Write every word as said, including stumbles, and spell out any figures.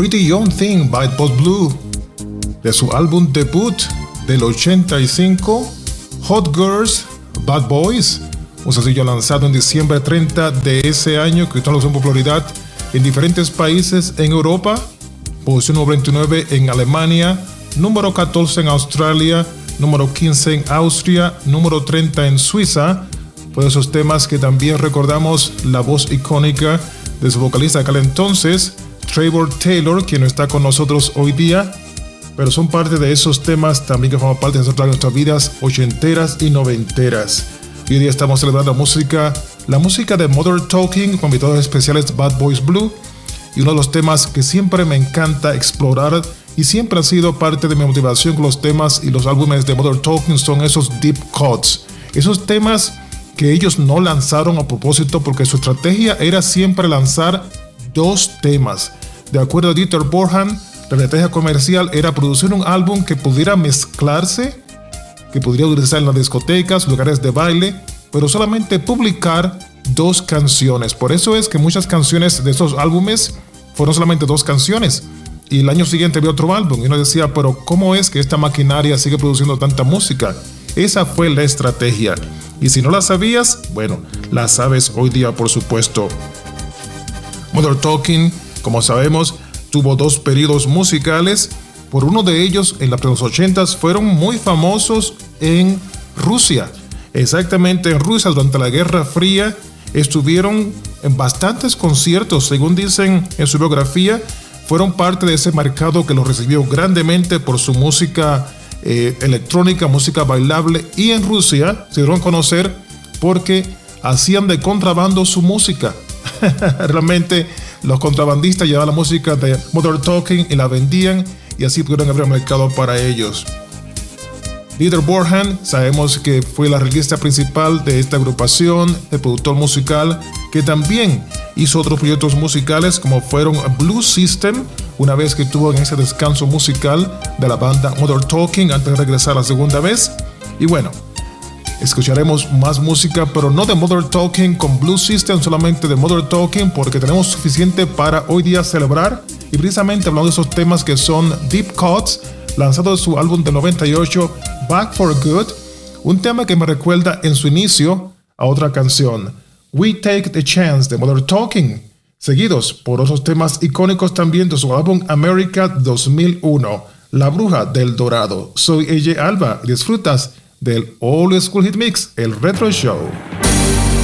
Pretty Young Thing by Boss Blue, de su álbum debut del ochenta y cinco, Hot Girls, Bad Boys, un sencillo lanzado en diciembre treinta de ese año que tuvo su popularidad en diferentes países en Europa, posición número veintinueve en Alemania, número catorce en Australia, número quince en Austria, número treinta en Suiza. Fue de esos temas que también recordamos la voz icónica de su vocalista de aquel entonces, Trevor Taylor, quien no está con nosotros hoy día, pero son parte de esos temas también que forman parte de nuestras vidas ochenteras y noventeras. Hoy día estamos celebrando música, la música de Modern Talking con invitados especiales Bad Boys Blue, y uno de los temas que siempre me encanta explorar y siempre ha sido parte de mi motivación con los temas y los álbumes de Modern Talking son esos deep cuts, esos temas que ellos no lanzaron a propósito porque su estrategia era siempre lanzar dos temas. De acuerdo a Dieter Bohlen, la estrategia comercial era producir un álbum que pudiera mezclarse, que pudiera utilizar en las discotecas, lugares de baile, pero solamente publicar dos canciones. Por eso es que muchas canciones de esos álbumes fueron solamente dos canciones. Y el año siguiente había otro álbum. Y uno decía, pero ¿cómo es que esta maquinaria sigue produciendo tanta música? Esa fue la estrategia. Y si no la sabías, bueno, la sabes hoy día, por supuesto. Modern Talking, como sabemos, tuvo dos periodos musicales. Por uno de ellos, en los ochentas, fueron muy famosos en Rusia. Exactamente en Rusia, durante la Guerra Fría, estuvieron en bastantes conciertos, según dicen en su biografía, fueron parte de ese mercado que los recibió grandemente por su música eh, electrónica, música bailable, y en Rusia se dieron a conocer porque hacían de contrabando su música. Realmente los contrabandistas llevaban la música de Modern Talking y la vendían, y así pudieron abrir un mercado para ellos. Dieter Bohlen, sabemos que fue la arreglista principal de esta agrupación, el productor musical, que también hizo otros proyectos musicales como fueron Blue System, una vez que estuvo en ese descanso musical de la banda Modern Talking antes de regresar la segunda vez. Y bueno, escucharemos más música, pero no de Modern Talking con Blue System, solamente de Modern Talking, porque tenemos suficiente para hoy día celebrar. Y precisamente hablando de esos temas que son Deep Cuts, lanzado de su álbum del noventa y ocho, Back for Good, un tema que me recuerda en su inicio a otra canción, We Take the Chance de Modern Talking, seguidos por otros temas icónicos también de su álbum America dos mil uno, La Bruja del Dorado. Soy A J Alba y disfrutas del Old School Hit Mix, el Retro Show.